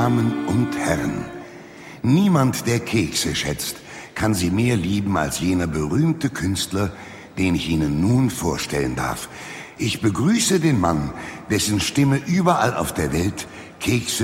Damen und Herren, niemand, der Kekse schätzt, kann sie mehr lieben als jener berühmte Künstler, den ich Ihnen nun vorstellen darf. Ich begrüße den Mann, dessen Stimme überall auf der Welt Kekse